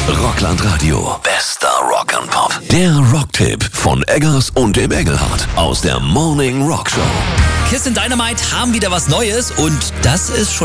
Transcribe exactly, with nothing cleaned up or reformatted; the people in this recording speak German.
Rockland Radio. Bester Rock'n'Pop. Der Rocktipp von Eggers und dem Engelhardt aus der Morning Rock Show. Kiss and Dynamite haben wieder was Neues und das ist schon